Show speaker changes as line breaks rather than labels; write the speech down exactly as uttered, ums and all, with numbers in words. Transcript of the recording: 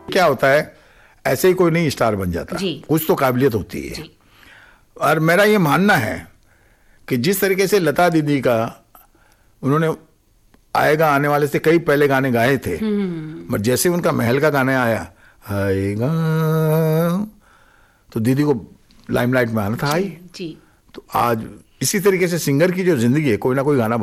क्या होता है, ऐसे ही कोई नहीं स्टार बन जाता, कुछ तो काबिलियत होती है। और मेरा ये मानना है कि जिस तरीके से लता दीदी का उन्होंने आएगा आने वाले से कई पहले गाने गाए थे, बट जैसे उनका महल का गाना आया आएगा तो दीदी को लाइमलाइट में आना था। आई
जी।
तो आज इसी तरीके से सिंगर की जो जिंदगी है, कोई ना कोई गाना